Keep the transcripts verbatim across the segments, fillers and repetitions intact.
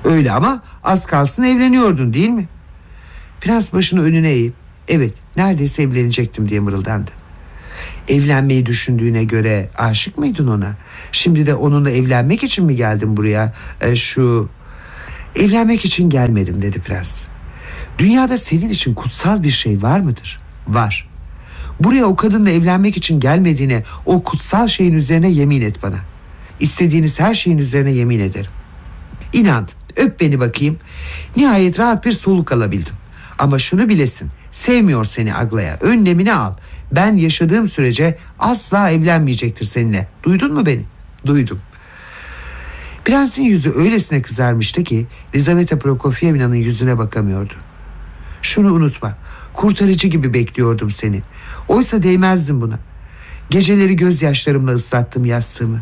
Öyle ama az kalsın evleniyordun değil mi? Prens başını önüne eğip evet neredeyse evlenecektim diye mırıldandı. Evlenmeyi düşündüğüne göre aşık mıydın ona? Şimdi de onunla evlenmek için mi geldin buraya? E, şu... Evlenmek için gelmedim dedi prens. Dünyada senin için kutsal bir şey var mıdır? Var. Buraya o kadınla evlenmek için gelmediğine, o kutsal şeyin üzerine yemin et bana. İstediğiniz her şeyin üzerine yemin ederim. İnandım. Öp beni bakayım. Nihayet rahat bir soluk alabildim. Ama şunu bilesin. Sevmiyor seni Aglaya. Önlemini al. Ben yaşadığım sürece asla evlenmeyecektir seninle. Duydun mu beni? Duydum. Prensin yüzü öylesine kızarmıştı ki Lizaveta Prokofyevna'nın yüzüne bakamıyordu. Şunu unutma. Kurtarıcı gibi bekliyordum seni. Oysa değmezdin buna. Geceleri gözyaşlarımla ıslattım yastığımı.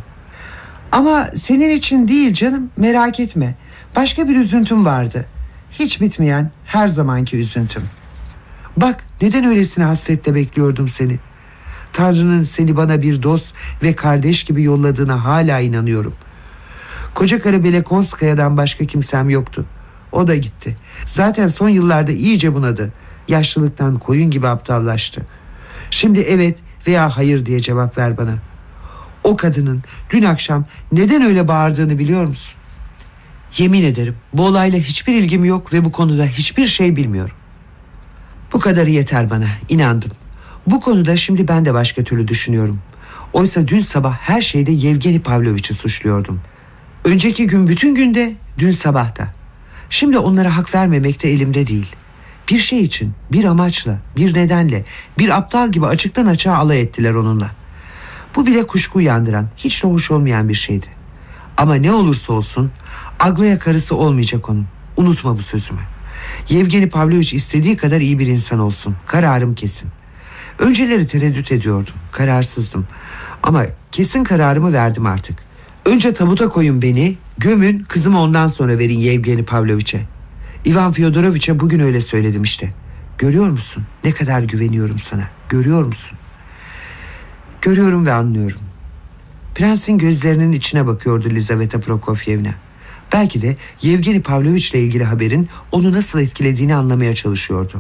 Ama senin için değil canım, merak etme. Başka bir üzüntüm vardı. Hiç bitmeyen her zamanki üzüntüm. Bak neden öylesine hasretle bekliyordum seni. Tanrı'nın seni bana bir dost ve kardeş gibi yolladığına hala inanıyorum. Koca karı Belekonskaya'dan başka kimsem yoktu. O da gitti. Zaten son yıllarda iyice bunadı. Yaşlılıktan koyun gibi aptallaştı. Şimdi evet veya hayır diye cevap ver bana. O kadının dün akşam neden öyle bağırdığını biliyor musun? Yemin ederim bu olayla hiçbir ilgim yok ve bu konuda hiçbir şey bilmiyorum. Bu kadarı yeter bana, inandım. Bu konuda şimdi ben de başka türlü düşünüyorum. Oysa dün sabah her şeyde Yevgeni Pavlovich'i suçluyordum. Önceki gün bütün günde, dün sabah da. Şimdi onlara hak vermemek de elimde değil. Bir şey için, bir amaçla, bir nedenle, bir aptal gibi açıktan açığa alay ettiler onunla. Bu bile kuşku uyandıran, hiç de hoş olmayan bir şeydi. Ama ne olursa olsun Aglaya karısı olmayacak onun. Unutma bu sözümü. Yevgeni Pavlovich istediği kadar iyi bir insan olsun. Kararım kesin. Önceleri tereddüt ediyordum. Kararsızdım. Ama kesin kararımı verdim artık. Önce tabuta koyun beni, gömün, kızımı ondan sonra verin Yevgeni Pavlovich'e. Ivan Fyodorovich'e bugün öyle söyledim işte. Görüyor musun? Ne kadar güveniyorum sana. Görüyor musun? Görüyorum ve anlıyorum. Prensin gözlerinin içine bakıyordu Lizaveta Prokofyevna. Belki de Yevgeni Pavlovich'le ilgili haberin onu nasıl etkilediğini anlamaya çalışıyordu.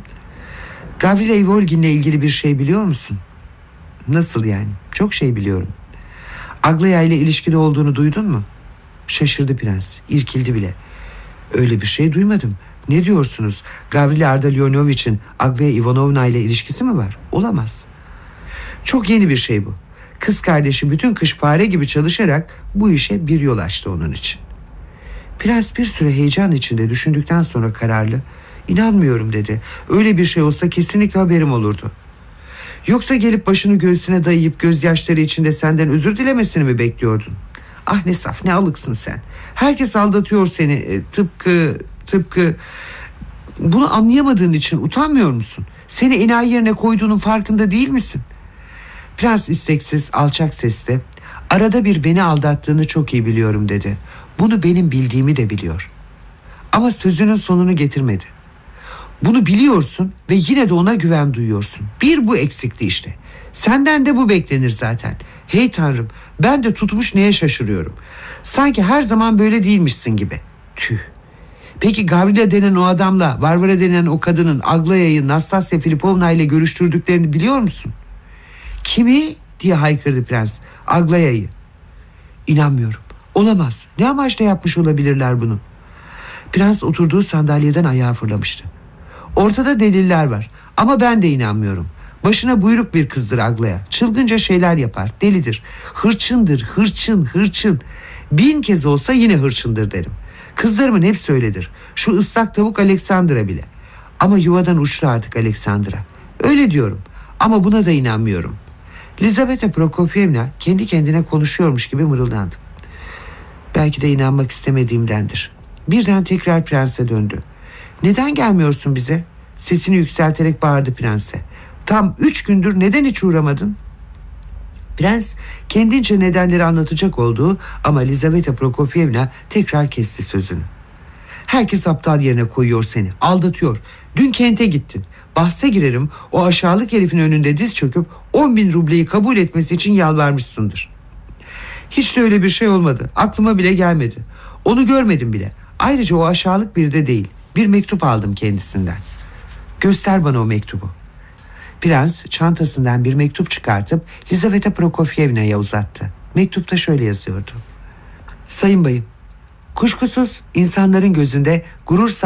Gavrila Ivolgin'le ilgili bir şey biliyor musun? Nasıl yani? Çok şey biliyorum. Aglaya ile ilişkili olduğunu duydun mu? Şaşırdı prens, irkildi bile. Öyle bir şey duymadım. Ne diyorsunuz? Gavrila Ardalionovich'in Aglaya Ivanovna ile ilişkisi mi var? Olamaz. Çok yeni bir şey bu. Kız kardeşi bütün kış fare gibi çalışarak bu işe bir yol açtı onun için. Prens bir süre heyecan içinde düşündükten sonra kararlı, İnanmıyorum dedi. Öyle bir şey olsa kesinlikle haberim olurdu. Yoksa gelip başını göğsüne dayayıp gözyaşları içinde senden özür dilemesini mi bekliyordun? Ah ne saf, ne alıksın sen. Herkes aldatıyor seni. E, tıpkı tıpkı bunu anlayamadığın için utanmıyor musun? Seni enayi yerine koyduğunun farkında değil misin? Prens isteksiz, alçak sesle, arada bir beni aldattığını çok iyi biliyorum dedi. Bunu benim bildiğimi de biliyor. Ama sözünün sonunu getirmedi. Bunu biliyorsun ve yine de ona güven duyuyorsun. Bir bu eksikti işte. Senden de bu beklenir zaten. Hey Tanrım, ben de tutmuş neye şaşırıyorum. Sanki her zaman böyle değilmişsin gibi. Tüh. Peki Gavrila denen o adamla Varvara denen o kadının Aglaya'yı Nastasya Filipovna ile görüştürdüklerini biliyor musun? Kimi? Diye haykırdı prens. Aglaya'yı. İnanmıyorum. Olamaz. Ne amaçla yapmış olabilirler bunu? Prens oturduğu sandalyeden ayağa fırlamıştı. Ortada deliller var ama ben de inanmıyorum. Başına buyruk bir kızdır Aglaya. Çılgınca şeyler yapar. Delidir. Hırçındır. Hırçın. Hırçın. Bin kez olsa yine hırçındır derim. Kızlarımın hepsi öyledir. Şu ıslak tavuk Aleksandra bile. Ama yuvadan uçtu artık Aleksandra. Öyle diyorum. Ama buna da inanmıyorum. Lizaveta Prokofyevna kendi kendine konuşuyormuş gibi mırıldandı. Belki de inanmak istemediğimdendir. Birden tekrar prense döndü. Neden gelmiyorsun bize? Sesini yükselterek bağırdı prense. Tam üç gündür neden hiç uğramadın? Prens kendince nedenleri anlatacak olduğu ama Lizaveta Prokofyevna tekrar kesti sözünü. Herkes aptal yerine koyuyor seni, aldatıyor. Dün kente gittin. Bahse girerim o aşağılık herifin önünde diz çöküp on bin rubleyi kabul etmesi için yalvarmışsındır. Hiç de öyle bir şey olmadı. Aklıma bile gelmedi. Onu görmedim bile. Ayrıca o aşağılık biri de değil. Bir mektup aldım kendisinden. Göster bana o mektubu. Prens çantasından bir mektup çıkartıp Lizaveta Prokofyevna'ya uzattı. Mektupta şöyle yazıyordu. Sayın bayım, kuşkusuz insanların gözünde gurur